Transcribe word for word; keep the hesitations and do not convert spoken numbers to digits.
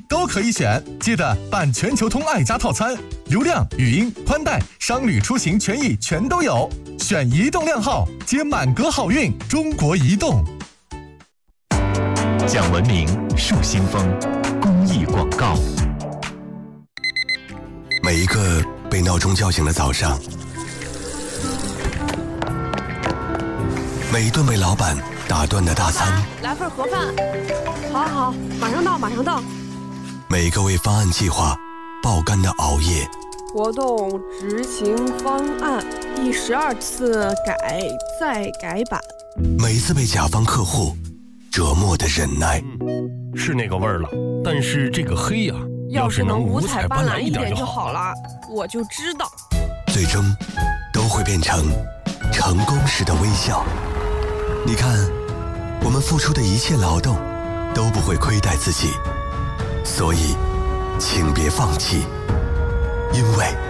都可以选。记得办全球通爱家套餐，流量、语音、宽带、商旅出行权益全都有。选移动靓号，接满格好运。中国移动。 讲文明，树新风，公益广告。 每一个被闹钟叫醒的早上，每一顿被老板打断的大餐， 来份盒饭。好好，马上到，马上到。 每一个为方案计划爆肝的熬夜， 活动执行方案第十二次改再改版， 每一次被甲方客户折磨的忍耐。 嗯，是那个味儿了，但是这个黑呀、啊， 要是能五彩斑斓一点就好了，我就知道。 最终都会变成成功时的微笑。你看，我们付出的一切劳动都不会亏待自己，所以请别放弃，因为